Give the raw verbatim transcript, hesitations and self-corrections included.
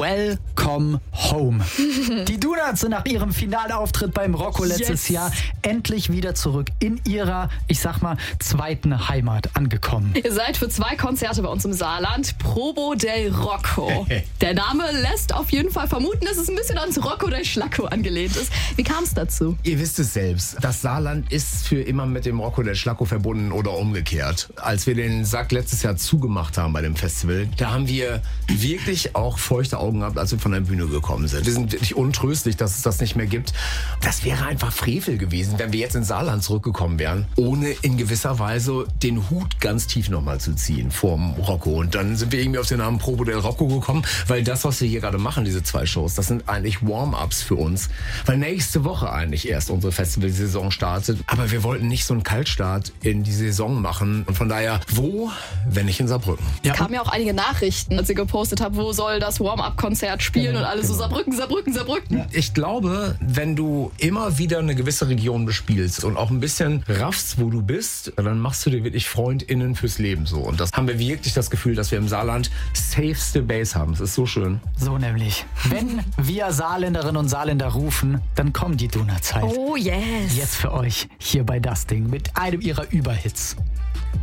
Welcome home. Die Donuts sind nach ihrem Finalauftritt beim Rocco letztes Yes. Jahr endlich wieder zurück in ihrer, ich sag mal, zweiten Heimat angekommen. Ihr seid für zwei Konzerte bei uns im Saarland. Probo del Rocco. Der Name lässt auf jeden Fall vermuten, dass es ein bisschen ans Rocco del Schlacco angelehnt ist. Wie kam es dazu? Ihr wisst es selbst, das Saarland ist für immer mit dem Rocco del Schlacco verbunden oder umgekehrt. Als wir den Sack letztes Jahr zugemacht haben bei dem Festival, da haben wir wirklich auch feuchte Augen gehabt, als wir von der Bühne gekommen sind. Wir sind wirklich untröstlich, dass es das nicht mehr gibt. Das wäre einfach Frevel gewesen, wenn wir jetzt ins Saarland zurückgekommen wären, ohne in gewisser Weise den Hut ganz tief nochmal zu ziehen vorm Rocco. Und dann sind wir irgendwie auf den Namen Probo del Rocco gekommen, weil das, was wir hier gerade machen, diese zwei Shows, das sind eigentlich Warm-ups für uns. Weil nächste Woche eigentlich erst unsere Festivalsaison startet. Aber wir wollten nicht so einen Kaltstart in die Saison machen. Und von daher, wo, wenn nicht in Saarbrücken? Ja, Kamen ja auch einige Nachrichten, als ihr gepostet habt, wo soll das Warm-up-Konzert spielen und alle so Saarbrücken, Saarbrücken, Saarbrücken. Ich glaube, wenn du immer wieder eine gewisse Region bespielst und auch ein bisschen raffst, wo du bist, dann machst du dir wirklich FreundInnen fürs Leben so. Und das haben wir wirklich das Gefühl, dass wir im Saarland safeste Base haben. Das ist so schön. so nämlich. Wenn wir Saarländerinnen und Saarländer rufen, dann kommen die Donuts halt. Oh yes. Jetzt für euch hier bei Das Ding mit einem ihrer Überhits.